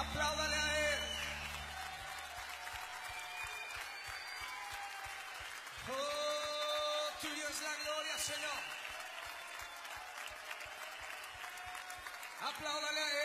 Apláudale a Él. Oh, tuyo es la gloria, Señor. Apláudale a Él.